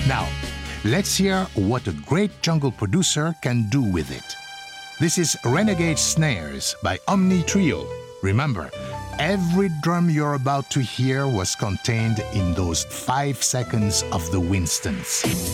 Now, let's hear what a great jungle producer can do with it. This is Renegade Snares by Omni Trio. Remember, every drum you're about to hear was contained in those 5 seconds of the Winstons.